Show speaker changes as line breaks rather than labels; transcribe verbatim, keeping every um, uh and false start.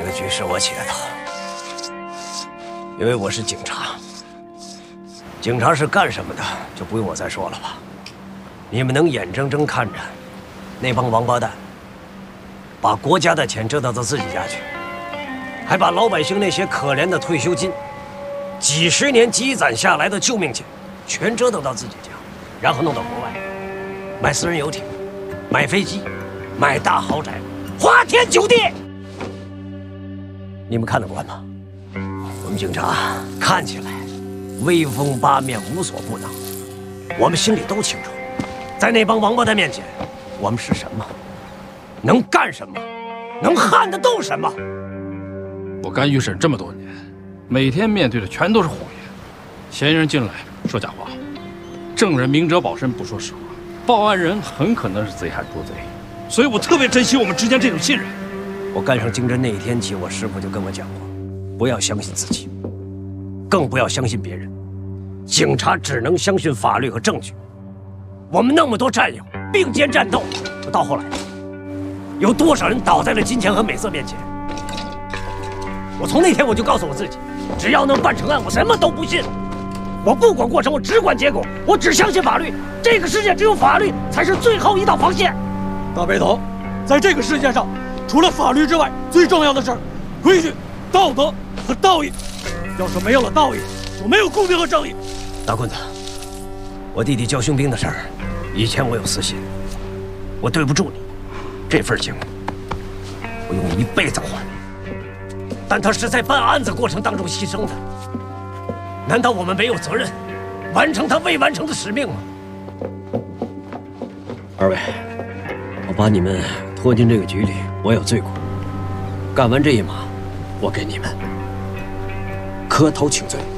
个局是我起的头，因为我是警察。警察是干什么的，就不用我再说了吧？你们能眼睁睁看着那帮王八蛋把国家的钱折腾到自己家去，还把老百姓那些可怜的退休金、几十年积攒下来的救命钱，全折腾到自己家，然后弄到国外，买私人游艇，买飞机，买大豪宅，花天酒地。你们看得惯吗？我们警察看起来威风八面，无所不能，我们心里都清楚，在那帮王八蛋面前，我们是什么，能干什么，能撼得动什么？
我干预审这么多年，每天面对的全都是谎言，嫌疑人进来说假话，证人明哲保身不说实话，报案人很可能是贼喊捉贼，所以我特别珍惜我们之间这种信任。
我干上经侦那一天起，我师傅就跟我讲过，不要相信自己，更不要相信别人。警察只能相信法律和证据。我们那么多战友并肩战斗，到后来，有多少人倒在了金钱和美色面前？我从那天我就告诉我自己，只要能办成案，我什么都不信。我不管过程，我只管结果，我只相信法律。这个世界只有法律才是最后一道防线。
大背头，在这个世界上，除了法律之外，最重要的是规矩、道德和道义。要是没有了道义，就没有公平和正义。
大棍子，我弟弟教兄兵的事儿，以前我有私心，我对不住你，这份情我用一辈子还。但他是在办案子过程当中牺牲的，难道我们没有责任完成他未完成的使命吗？二位，我把你们拖进这个局里，我有罪过。干完这一码，我给你们磕头请罪。